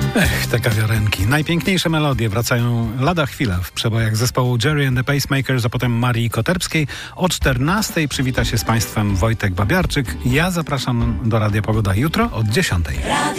Te kawiarenki. Najpiękniejsze melodie wracają lada chwila w przebojach zespołu Jerry and the Pacemakers, a potem Marii Koterbskiej. O 14:00 przywita się z Państwem Wojtek Babiarczyk. Ja zapraszam do Radia Pogoda jutro od 10:00.